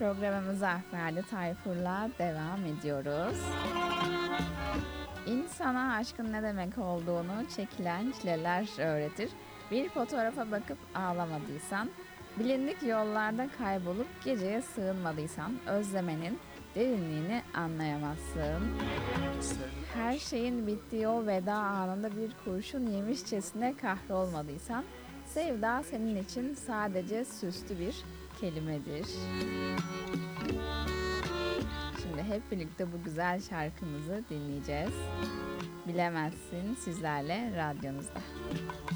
Programımıza Ferdi Tayfur'la devam ediyoruz. İnsana aşkın ne demek olduğunu çekilen çileler öğretir. Bir fotoğrafa bakıp ağlamadıysan, bilindik yollarda kaybolup geceye sığınmadıysan, özlemenin derinliğini anlayamazsın. Her şeyin bittiği o veda anında bir kurşun yemişçesine kahrolmadıysan, sevda senin için sadece süslü bir kelimedir. Şimdi hep birlikte bu güzel şarkımızı dinleyeceğiz. Bilemezsin sizlerle radyonuzda.